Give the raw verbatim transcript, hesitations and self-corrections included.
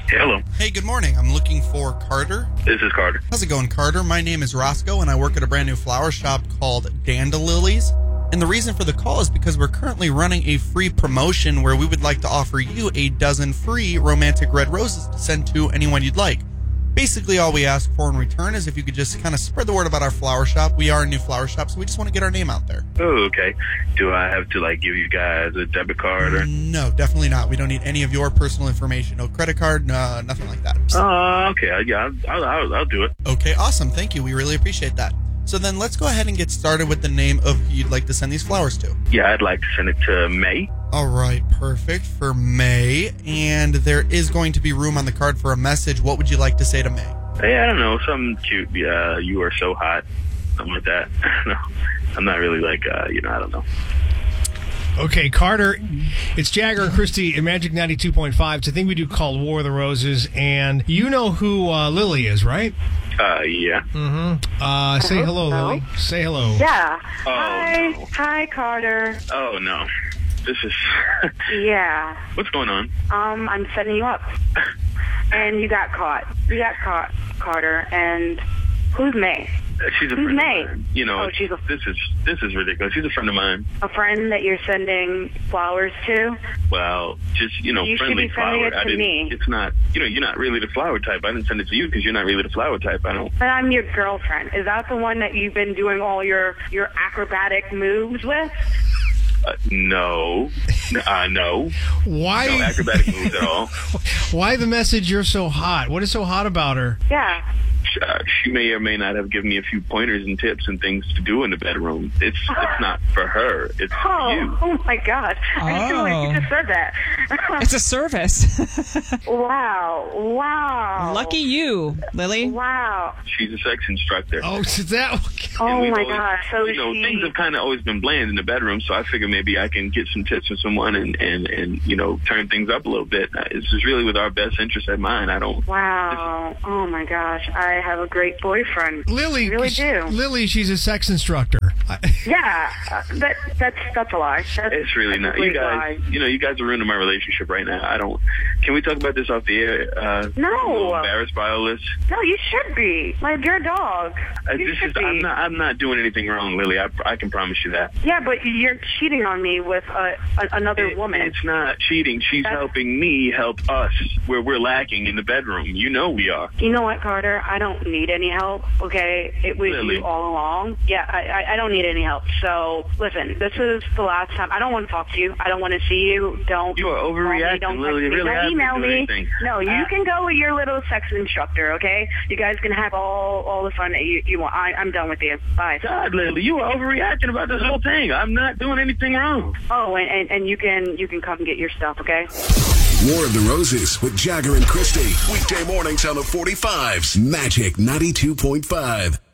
Hello. Hey, good morning. I'm looking for Carter. This is Carter. How's it going, Carter? My name is Roscoe, and I work at a brand new flower shop called Dandalilies. And the reason for the call is because we're currently running a free promotion where we would like to offer you a dozen free romantic red roses to send to anyone you'd like. Basically, all we ask for in return is if you could just kind of spread the word about our flower shop. We are a new flower shop, so we just want to get our name out there. Oh, okay. Do I have to, like, give you guys a debit card? Or? No, definitely not. We don't need any of your personal information. No credit card, no, nothing like that. Oh, uh, okay. Yeah, I'll, I'll, I'll do it. Okay, awesome. Thank you. We really appreciate that. So then let's go ahead and get started with the name of who you'd like to send these flowers to. Yeah, I'd like to send it to May. All right, perfect, for May. And there is going to be room on the card for a message. What would you like to say to May? Hey, I don't know, something cute. Yeah, you are so hot. Something like that. No, I'm not really like, uh, you know, I don't know. Okay, Carter, it's Jagger and Christy in Magic ninety-two point five. It's a thing we do called War of the Roses, and you know who uh, Lily is, right? Uh, yeah. Mm-hmm. Uh, say hello, so. Lily. Say hello. Yeah. Oh, Hi. no. Hi, Carter. Oh, no. This is... Yeah. What's going on? Um, I'm setting you up. And you got caught. You got caught, Carter. And who's May? She's a Who's friend May? of mine. You know, Oh, she's a- this is this is ridiculous. She's a friend of mine. A friend that you're sending flowers to? Well, just, you know, You should friendly be sending flower. it to I didn't, me. It's not, you know, you're not really the flower type. I didn't send it to you because you're not really the flower type. I don't. But I'm your girlfriend. Is that the one that you've been doing all your, your acrobatic moves with? Uh, no. Uh, no. Why? No acrobatic moves at all. Why the message, you're so hot? What is so hot about her? Yeah. Uh, she may or may not have given me a few pointers and tips and things to do in the bedroom. It's it's not for her. It's Oh, for you. oh my God. I just feel like you just said that. It's a service. Wow. Wow. Lucky you, Lily. Wow. She's a sex instructor. Oh, is that? Oh And we've my always- gosh. So you know, she... things have kind of always been bland in the bedroom, so I figure maybe I can get some tips from someone and, and, and you know, turn things up a little bit. Uh, This is really with our best interest at mind. I don't... Wow. Oh my gosh. I have a great boyfriend. Lily, I really sh- do. Lily, she's a sex instructor. I- Yeah. Uh, that that's that's a lie. That's, It's really that's not. a You complete guys, lie. you know, you guys are ruining my relationship right now. I don't... Can we talk about this off the air? Uh, No. I'm a little embarrassed by all this. No, you should be. Like, you're a dog. Uh, You this should is, be. I'm not. I'm not doing anything wrong, Lily. I, I can promise you that. Yeah, but you're cheating on me with uh, a, another It- woman. It's not cheating. She's That's- helping me help us where we're lacking in the bedroom. You know we are. You know what, Carter? I don't need any help, okay? It was Really? you all along. Yeah, I, I, I don't need any help. So, listen, this is the last time. I don't want to talk to you. I don't want to see you. Don't. You are call me, overreacting, don't Lily. text me, You really don't haven't email been doing me. anything. No, you Uh, can go with your little sex instructor, okay? You guys can have all all the fun that you, you want. I, I'm done with you. Bye. God, Lily, you are overreacting about this whole thing. I'm not doing anything wrong. Oh, and, and, and you can you can come get your stuff, okay? War of the Roses with Jagger and Christy. Weekday mornings on the forty-fives. Magic ninety-two point five.